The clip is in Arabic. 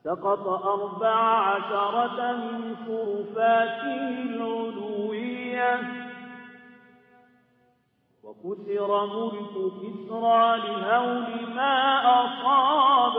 سقط 14 من شرفاته العلوية، وكسر ملك كسرى لهول ما أصاب